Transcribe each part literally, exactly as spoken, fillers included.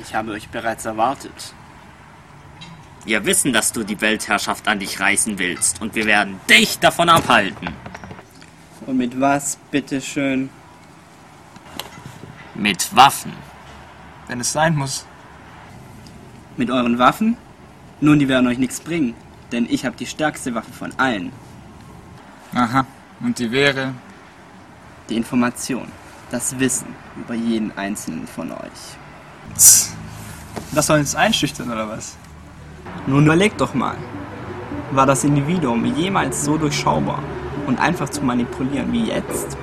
Ich habe euch bereits erwartet. Wir wissen, dass du die Weltherrschaft an dich reißen willst und wir werden dich davon abhalten. Und mit was, bitteschön? Mit Waffen. Wenn es sein muss. Mit euren Waffen? Nun, die werden euch nichts bringen, denn ich habe die stärkste Waffe von allen. Aha, und die wäre? Die Information, das Wissen über jeden einzelnen von euch. Das soll uns einschüchtern, oder was? Nun überlegt doch mal, war das Individuum jemals so durchschaubar und einfach zu manipulieren wie jetzt?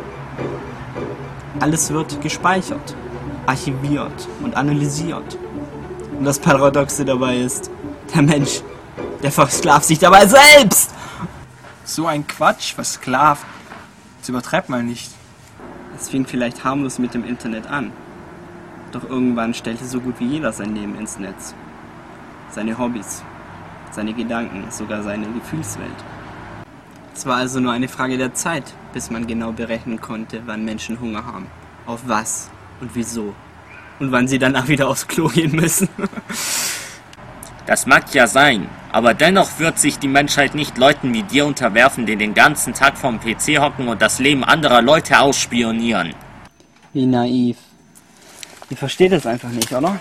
Alles wird gespeichert, archiviert und analysiert. Und das Paradoxe dabei ist, der Mensch, der versklavt sich dabei selbst! So ein Quatsch, versklavt. Das übertreibt mal nicht. Es fing vielleicht harmlos mit dem Internet an. Doch irgendwann stellte so gut wie jeder sein Leben ins Netz. Seine Hobbys, seine Gedanken, sogar seine Gefühlswelt. Es war also nur eine Frage der Zeit, bis man genau berechnen konnte, wann Menschen Hunger haben, auf was und wieso und wann sie danach wieder aufs Klo gehen müssen. Das mag ja sein, aber dennoch wird sich die Menschheit nicht Leuten wie dir unterwerfen, die den ganzen Tag vorm P C hocken und das Leben anderer Leute ausspionieren. Wie naiv. Ihr versteht es einfach nicht, oder?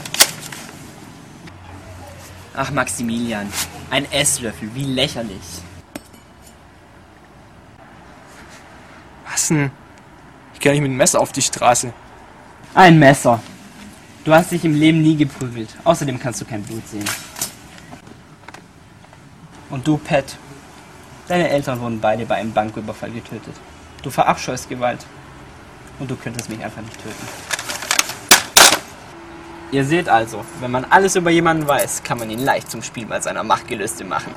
Ach, Maximilian, ein Esslöffel, wie lächerlich. Was denn? Ich gehe nicht mit dem Messer auf die Straße. Ein Messer. Du hast dich im Leben nie geprügelt. Außerdem kannst du kein Blut sehen. Und du, Pat, deine Eltern wurden beide bei einem Banküberfall getötet. Du verabscheust Gewalt. Und du könntest mich einfach nicht töten. Ihr seht also, wenn man alles über jemanden weiß, kann man ihn leicht zum Spielball seiner Machtgelüste machen.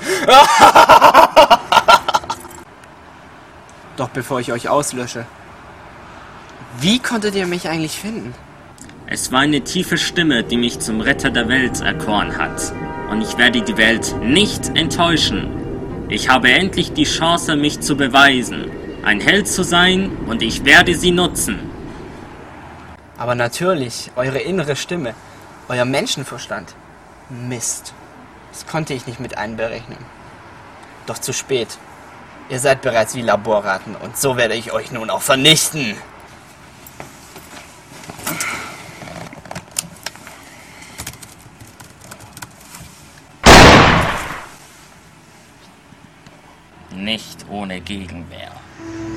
Doch bevor ich euch auslösche, wie konntet ihr mich eigentlich finden? Es war eine tiefe Stimme, die mich zum Retter der Welt erkoren hat. Und ich werde die Welt nicht enttäuschen. Ich habe endlich die Chance, mich zu beweisen, ein Held zu sein, und ich werde sie nutzen. Aber natürlich, eure innere Stimme, euer Menschenverstand. Mist. Das konnte ich nicht mit einberechnen. Doch zu spät. Ihr seid bereits wie Laborratten und so werde ich euch nun auch vernichten. Nicht ohne Gegenwehr.